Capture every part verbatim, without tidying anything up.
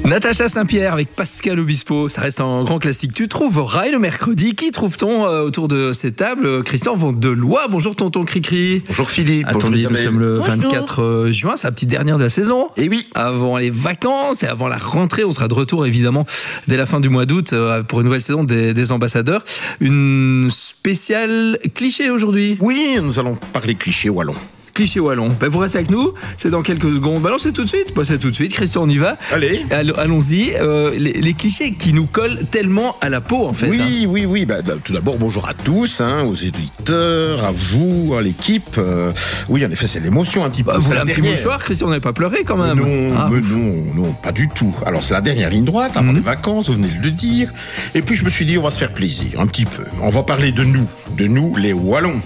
Natacha Saint-Pierre avec Pascal Obispo, ça reste un grand classique. Tu trouveras le mercredi. Qui trouve-t-on euh, autour de ces tables? Christian Vandelois. Bonjour tonton Cricri. Bonjour Philippe. Attendez, bonjour nous sommes le Bonjour. vingt-quatre juin, c'est la petite dernière de la saison. Et oui. Avant les vacances et avant la rentrée, on sera de retour évidemment dès la fin du mois d'août euh, pour une nouvelle saison des, des ambassadeurs. Une spéciale cliché aujourd'hui. Oui, nous allons parler cliché wallon. Cliché wallon. Ben, vous restez avec nous, c'est dans quelques secondes. Ben non, c'est tout de suite. Ben, c'est tout de suite. Christian, on y va. Allez. All- Allons-y. Euh, les, les clichés qui nous collent tellement à la peau, en fait. Oui, hein. oui, oui. Bah, bah, tout d'abord, bonjour à tous, hein, aux éditeurs, à vous, à l'équipe. Euh, oui, en effet, c'est l'émotion un petit peu. Bah, vous C'est voulez la un petit dernière. mouchoir, Christian, on n'avait pas pleuré quand même. Non, Ah, mais ouf. non, non, pas du tout. Alors, c'est la dernière ligne droite avant Mhm. les vacances, vous venez de le dire. Et puis, je me suis dit, on va se faire plaisir, un petit peu. On va parler de nous, de nous, les Wallons.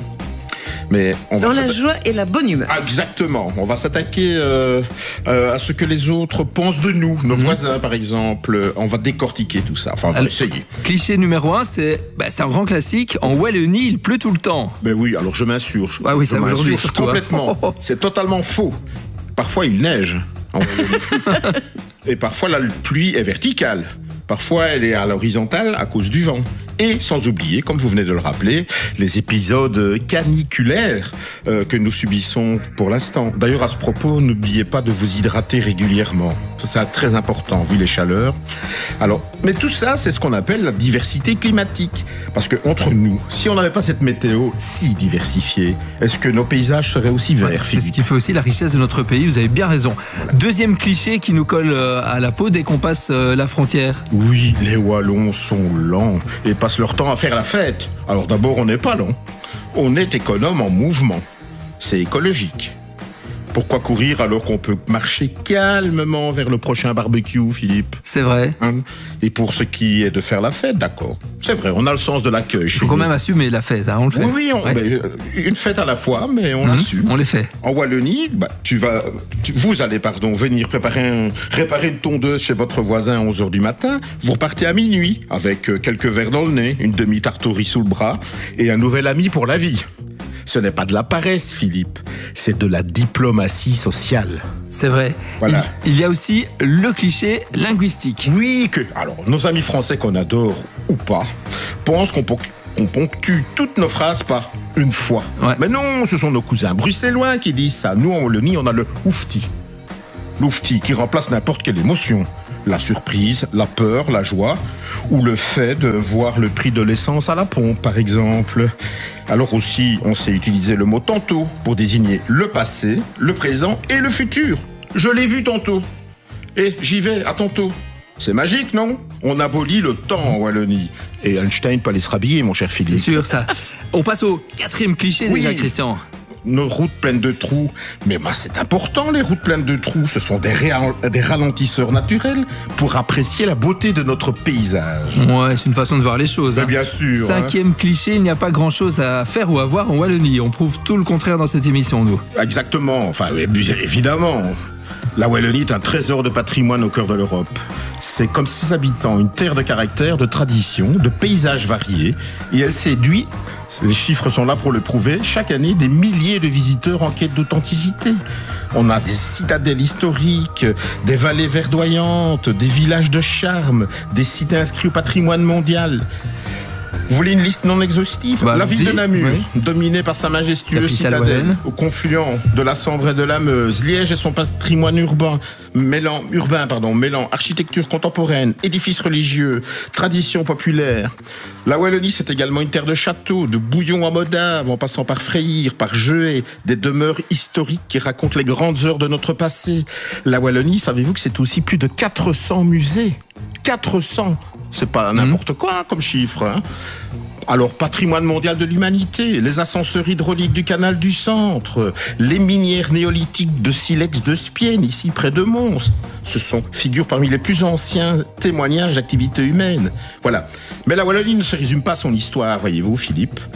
Mais on va Dans la s'atta- joie et la bonne humeur. Ah, exactement. On va s'attaquer euh, euh, à ce que les autres pensent de nous, nos voisins par exemple. On va décortiquer tout ça. Enfin, on va Alors- essayer. Cliché numéro un, c'est bah, c'est un grand classique. En Wallonie, il pleut tout le temps. Ben oui, alors je m'insurge. Ah oui, je ça, aujourd'hui, m'insurge surtout, hein. complètement. C'est totalement faux. Parfois il neige en Wallonie. Et parfois la pluie est verticale. Parfois elle est à l'horizontale à cause du vent. Et sans oublier, comme vous venez de le rappeler, les épisodes caniculaires euh, que nous subissons pour l'instant. D'ailleurs, à ce propos, n'oubliez pas de vous hydrater régulièrement. Ça, c'est très important, vu les chaleurs. Alors, mais tout ça, c'est ce qu'on appelle la diversité climatique. Parce que entre nous, si on n'avait pas cette météo si diversifiée, est-ce que nos paysages seraient aussi verts, Ouais, c'est Philippe ? ce qui fait aussi la richesse de notre pays, vous avez bien raison. Deuxième cliché qui nous colle euh, à la peau dès qu'on passe euh, la frontière. Oui, les Wallons sont lents et passent leur temps à faire la fête. Alors d'abord, on n'est pas lent. On est économe en mouvement. C'est écologique. Pourquoi courir alors qu'on peut marcher calmement vers le prochain barbecue, Philippe ? C'est vrai. Hein ? Et pour ce qui est de faire la fête, d'accord. C'est vrai, on a le sens de l'accueil. Il chez faut quand nous. même assumer la fête, hein, on le fait. Oui, oui, on- Ouais. ben, euh, une fête à la fois, mais on Mhm, l'assume. on les fait. En Wallonie, bah, tu vas, tu- vous allez pardon, venir préparer un, réparer une tondeuse chez votre voisin à onze heures du matin. Vous repartez à minuit avec euh, quelques verres dans le nez, une demi-tarte au riz sous le bras et un nouvel ami pour la vie. Ce n'est pas de la paresse, Philippe, c'est de la diplomatie sociale. C'est vrai. Voilà. Il, il y a aussi le cliché linguistique. Oui, que, alors, nos amis français qu'on adore ou pas, pensent qu'on ponc- qu'on ponctue toutes nos phrases par une fois. Ouais. Mais non, ce sont nos cousins bruxellois qui disent ça. Nous, en Wallonie, on a le oufti. L'oufti qui remplace n'importe quelle émotion. La surprise, la peur, la joie, ou le fait de voir le prix de l'essence à la pompe, par exemple. Alors aussi, on sait utiliser le mot tantôt pour désigner le passé, le présent et le futur. Je l'ai vu tantôt. Et j'y vais, à tantôt. C'est magique, non ? On abolit le temps en Wallonie. Et Einstein peut aller se rhabiller, mon cher C'est Philippe. sûr, ça. On passe au quatrième cliché Oui. déjà, Christian. Nos routes pleines de trous. Mais bah, c'est important, les routes pleines de trous. Ce sont des, réa- des ralentisseurs naturels pour apprécier la beauté de notre paysage. Ouais, c'est une façon de voir les choses. Mais hein. bien sûr. hein. Cinquième cliché, il n'y a pas grand-chose à faire ou à voir en Wallonie. On prouve tout le contraire dans cette émission, nous. Exactement. Enfin, oui, bien évidemment. La Wallonie est un trésor de patrimoine au cœur de l'Europe. C'est comme ses habitants, une terre de caractère, de traditions, de paysages variés. Et elle séduit, les chiffres sont là pour le prouver, chaque année des milliers de visiteurs en quête d'authenticité. On a des citadelles historiques, des vallées verdoyantes, des villages de charme, des sites inscrits au patrimoine mondial. Vous voulez une liste non exhaustive ? Bah, La ville allons-y, de Namur, oui. dominée par sa majestueuse Capitale citadelle, wallonne. au confluent de la Sambre et de la Meuse. Liège et son patrimoine urbain, mêlant, urbain, pardon, mêlant architecture contemporaine, édifices religieux, traditions populaires. La Wallonie, c'est également une terre de châteaux, de bouillons à Modave, en passant par Freyre, par Jeuet, des demeures historiques qui racontent les grandes heures de notre passé. La Wallonie, savez-vous que c'est aussi plus de quatre cents musées ? quatre cents. C'est pas n'importe quoi comme chiffre, hein. Alors, patrimoine mondial de l'humanité, les ascenseurs hydrauliques du canal du Centre, les minières néolithiques de Silex de Spienne, ici près de Mons. Ce sont figures parmi les plus anciens témoignages d'activité humaine. Voilà. Mais la Wallonie ne se résume pas à son histoire, voyez-vous, Philippe.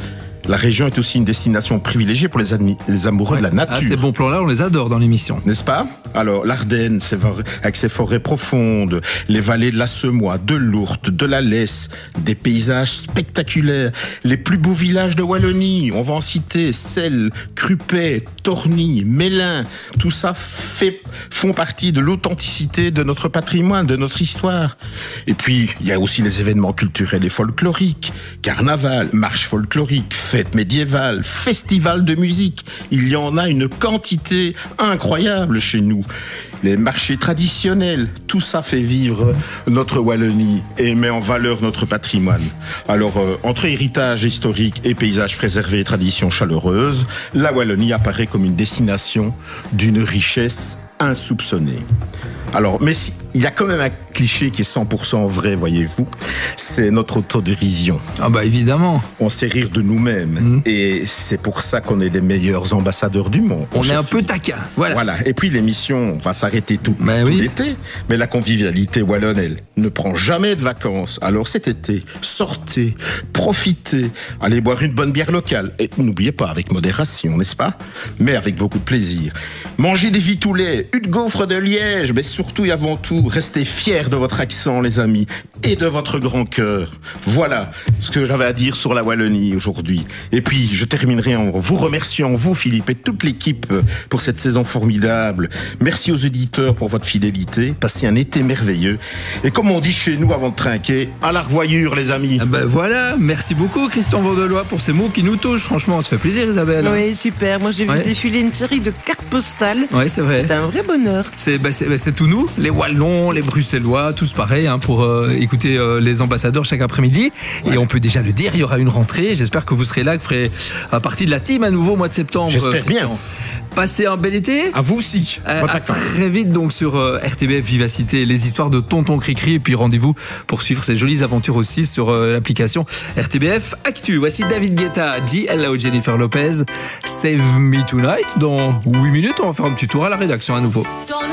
La région est aussi une destination privilégiée pour les, admi- les amoureux Ouais. de la nature. Ah, ces bons plans-là, on les adore dans l'émission. N'est-ce pas? Alors, l'Ardenne, c'est vrai, avec ses forêts profondes, les vallées de la Semois, de l'Ourthe, de la Lesse, des paysages spectaculaires, les plus beaux villages de Wallonie, on va en citer Selles, Crupet, Torny, Mélin, tout ça fait, font partie de l'authenticité de notre patrimoine, de notre histoire. Et puis, il y a aussi les événements culturels et folkloriques, carnaval, marche folklorique, fête médiévale, festival de musique. Il y en a une quantité incroyable chez nous. Les marchés traditionnels, tout ça fait vivre notre Wallonie et met en valeur notre patrimoine. Alors, euh, entre héritage historique et paysages préservés et traditions chaleureuses, la Wallonie apparaît comme une destination d'une richesse insoupçonnée. Alors, mais si, il y a quand même un cliché qui est cent pour cent vrai, voyez-vous, c'est notre autodérision. Ah bah évidemment. On sait rire de nous-mêmes Mmh. et c'est pour ça qu'on est les meilleurs ambassadeurs du monde. On est cher un peu Philippe. taquin. Voilà. Voilà. Et puis l'émission va s'arrêter tout, Ben tout oui. l'été. Mais la convivialité wallonne, elle, ne prend jamais de vacances. Alors cet été, sortez, profitez, allez boire une bonne bière locale. Et n'oubliez pas, avec modération, n'est-ce pas? Mais avec beaucoup de plaisir. Mangez des vitoulets, une gaufre de Liège, mais surtout et avant tout, restez fiers de votre accent, les amis, et de votre grand cœur. Voilà ce que j'avais à dire sur la Wallonie aujourd'hui. Et puis, je terminerai en vous remerciant, vous, Philippe, et toute l'équipe pour cette saison formidable. Merci aux auditeurs pour votre fidélité. Passez un été merveilleux. Et comme on dit chez nous avant de trinquer, à la revoyure, les amis. Ah bah voilà, merci beaucoup Christian Vandelois pour ces mots qui nous touchent. Franchement, ça fait plaisir Isabelle. Oui, super. Moi, j'ai vu Ouais. défiler une série de cartes postales. Ouais, c'est vrai. C'est un vrai bonheur. C'est bah, c'est- bah, c'est tout nous, les Wallons, les Bruxellois, tous pareil, hein, pour euh, écouter euh, les ambassadeurs chaque après-midi. Et on peut déjà le dire, il y aura une rentrée. J'espère que vous serez là, que vous ferez euh, partie de la team à nouveau au mois de septembre. J'espère Christian. bien. Passez un bel été. À vous aussi. Euh, Bonnes à vacances. très vite donc sur euh, R T B F Vivacité, les histoires de Tonton Cricri, et puis rendez-vous pour suivre ces jolies aventures aussi sur euh, l'application R T B F Actu. Voici David Guetta, G. Hello Jennifer Lopez, Save Me Tonight. Dans huit minutes, on va faire un petit tour à la rédaction à nouveau. Don't